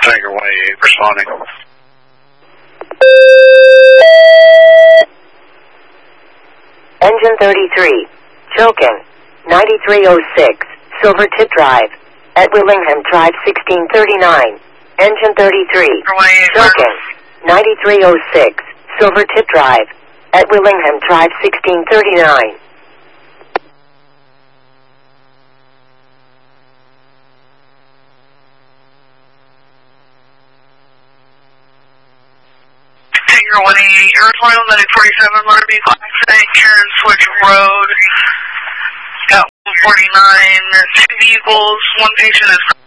Tiger 188 responding. Engine 33, choking, 9306, Silvertip Drive, at Willingham Drive 1639. Engine 33, choking, 9306, Silvertip Drive, at Willingham Drive 1639. Tiger 188, Earth Royal Medic 47, Motor B 5, Karen Switch Road, got 149, 2 vehicles, 1 patient is